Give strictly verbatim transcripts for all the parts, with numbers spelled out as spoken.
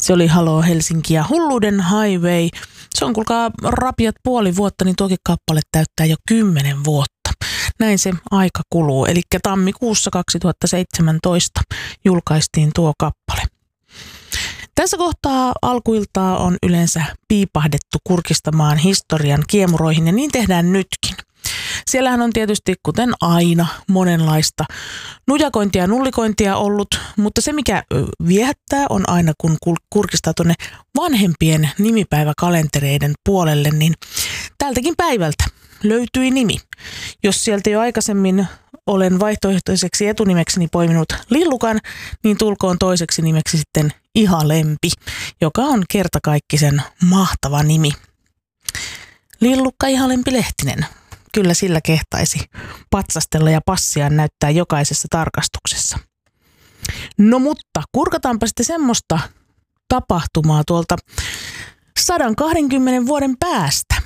Se oli Haloo Helsinki ja Hulluuden Highway. Se on kuulkaa rapiat puoli vuotta, niin tuokin kappale täyttää jo kymmenen vuotta. Näin se aika kuluu. Eli tammikuussa kaksituhattaseitsemäntoista julkaistiin tuo kappale. Tässä kohtaa alkuiltaa on yleensä piipahdettu kurkistamaan historian kiemuroihin ja niin tehdään nytkin. Siellähän on tietysti, kuten aina, monenlaista nujakointia ja nullikointia ollut, mutta se mikä viehättää on aina, kun kurkistaa tuonne vanhempien nimipäiväkalentereiden puolelle, niin tältäkin päivältä löytyi nimi. Jos sieltä jo aikaisemmin olen vaihtoehtoiseksi etunimekseni poiminut Lillukan, niin tulkoon toiseksi nimeksi sitten Ihalempi, joka on kertakaikkisen mahtava nimi. Lillukka Ihalempi Lehtinen. Kyllä sillä kehtaisi patsastella ja passia näyttää jokaisessa tarkastuksessa. No mutta kurkataanpa sitten semmoista tapahtumaa tuolta sata kaksikymmentä vuoden päästä,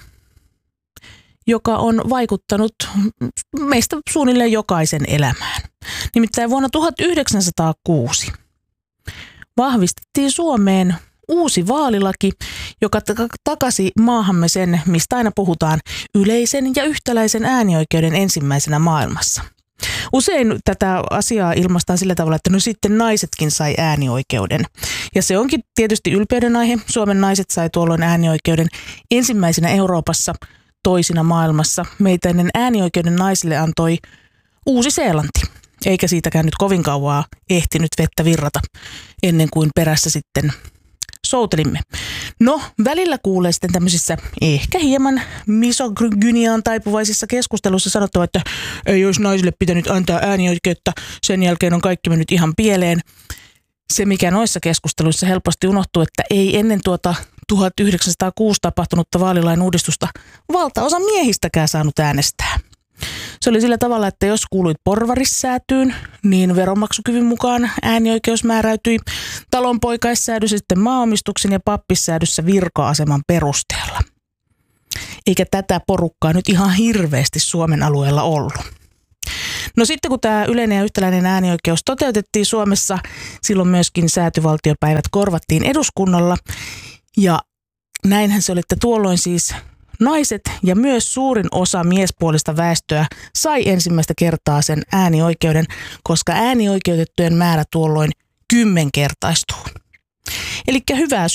joka on vaikuttanut meistä suunnilleen jokaisen elämään. Nimittäin vuonna tuhatyhdeksänsataakuusi vahvistettiin Suomeen uusi vaalilaki, joka takasi maahamme sen, mistä aina puhutaan, yleisen ja yhtäläisen äänioikeuden ensimmäisenä maailmassa. Usein tätä asiaa ilmaistaan sillä tavalla, että no sitten naisetkin sai äänioikeuden. Ja se onkin tietysti ylpeyden aihe. Suomen naiset sai tuolloin äänioikeuden ensimmäisenä Euroopassa, toisina maailmassa. Meitä ennen äänioikeuden naisille antoi Uusi-Seelanti. Eikä siitäkään nyt kovin kauaa ehtinyt vettä virrata ennen kuin perässä sitten soutelimme. No, välillä kuulee sitten tämmöisissä ehkä hieman misogyniaan taipuvaisissa keskusteluissa sanottava, että ei olisi naisille pitänyt antaa äänioikeutta, sen jälkeen on kaikki mennyt ihan pieleen. Se, mikä noissa keskusteluissa helposti unohtuu, että ei ennen tuota tuhatyhdeksänsataakuusi tapahtunutta vaalilain uudistusta valtaosa miehistäkään saanut äänestää. Se oli sillä tavalla, että jos kuuluit porvarissäätyyn, niin veronmaksukyvyn mukaan äänioikeus määräytyi talonpoikaissäädys sitten maaomistuksen ja pappissäädyssä virka-aseman perusteella. Eikä tätä porukkaa nyt ihan hirveästi Suomen alueella ollut. No sitten kun tämä yleinen ja yhtäläinen äänioikeus toteutettiin Suomessa, silloin myöskin säätyvaltiopäivät korvattiin eduskunnalla. Ja näinhän se oli, että tuolloin siis naiset ja myös suurin osa miespuolista väestöä sai ensimmäistä kertaa sen äänioikeuden, koska äänioikeutettujen määrä tuolloin kymmenkertaistuu. Eli hyvää